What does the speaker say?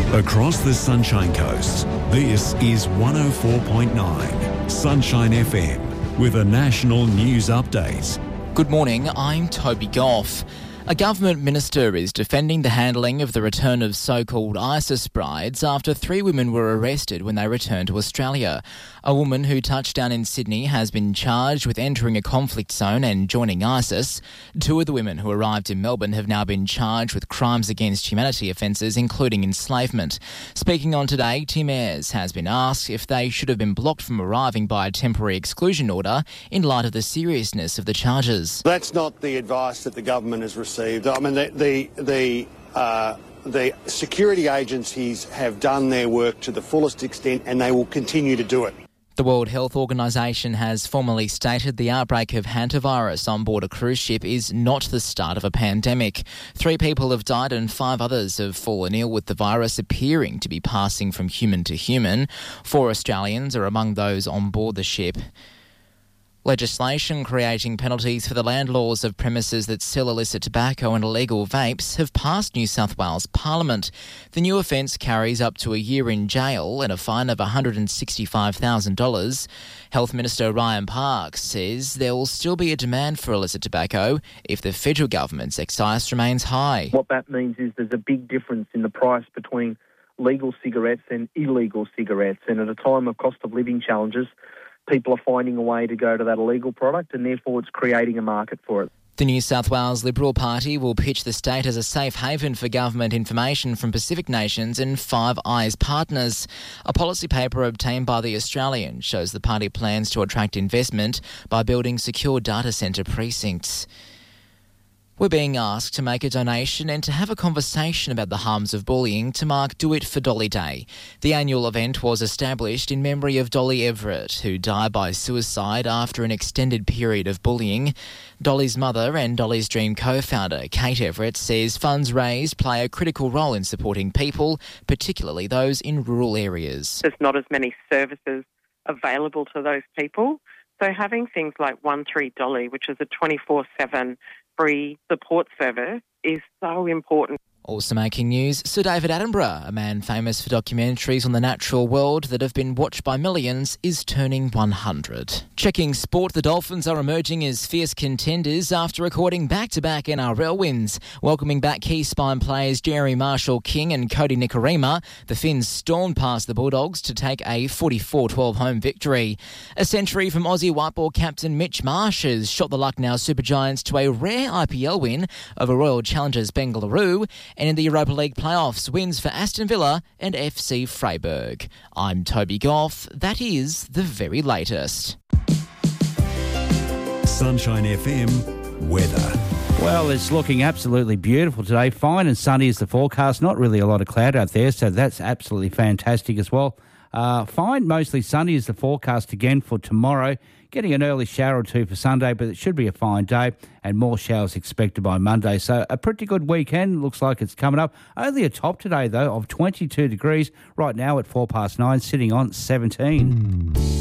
Across the Sunshine Coast, this is 104.9 Sunshine FM with a national news update. Good morning, I'm Toby Goff. A government minister is defending the handling of the return of so-called ISIS brides after 3 women were arrested when they returned to Australia. A woman who touched down in Sydney has been charged with entering a conflict zone and joining ISIS. 2 of the women who arrived in Melbourne have now been charged with crimes against humanity offences, including enslavement. Speaking on Today, Tim Ayres has been asked if they should have been blocked from arriving by a temporary exclusion order in light of the seriousness of the charges. That's not the advice that the government has received. I mean, the security agencies have done their work to the fullest extent and they will continue to do it. The World Health Organization has formally stated the outbreak of hantavirus on board a cruise ship is not the start of a pandemic. 3 people have died and 5 others have fallen ill, with the virus appearing to be passing from human to human. 4 Australians are among those on board the ship. Legislation creating penalties for the landlords of premises that sell illicit tobacco and illegal vapes have passed New South Wales Parliament. The new offence carries up to a year in jail and a fine of $165,000. Health Minister Ryan Parks says there will still be a demand for illicit tobacco if the federal government's excise remains high. What that means is there's a big difference in the price between legal cigarettes and illegal cigarettes, and at a time of cost of living challenges, people are finding a way to go to that illegal product, and therefore it's creating a market for it. The New South Wales Liberal Party will pitch the state as a safe haven for government information from Pacific nations and Five Eyes partners. A policy paper obtained by The Australian shows the party plans to attract investment by building secure data centre precincts. We're being asked to make a donation and to have a conversation about the harms of bullying to mark Do It for Dolly Day. The annual event was established in memory of Dolly Everett, who died by suicide after an extended period of bullying. Dolly's mother and Dolly's Dream co-founder, Kate Everett, says funds raised play a critical role in supporting people, particularly those in rural areas. There's not as many services available to those people. So having things like 13 Dolly, which is a 24/7 free support service, is so important. Also making news, Sir David Attenborough, a man famous for documentaries on the natural world that have been watched by millions, is turning 100. Checking sport, the Dolphins are emerging as fierce contenders after recording back-to-back NRL wins. Welcoming back key spine players Jerry Marshall-King and Cody Nikorima, the Finns stormed past the Bulldogs to take a 44-12 home victory. A century from Aussie whiteball captain Mitch Marsh has shot the Lucknow Supergiants to a rare IPL win over Royal Challengers Bengaluru. And in the Europa League playoffs, wins for Aston Villa and FC Freiburg. I'm Toby Goff. That is the very latest. Sunshine FM weather. Well, it's looking absolutely beautiful today. Fine and sunny is the forecast. Not really a lot of cloud out there, so that's absolutely fantastic as well. Fine, mostly sunny is the forecast again for tomorrow. Getting an early shower or 2 for Sunday, but it should be a fine day and more showers expected by Monday. So a pretty good weekend. Looks like it's coming up. Only a top today, though, of 22 degrees. Right now at 9:04, sitting on 17.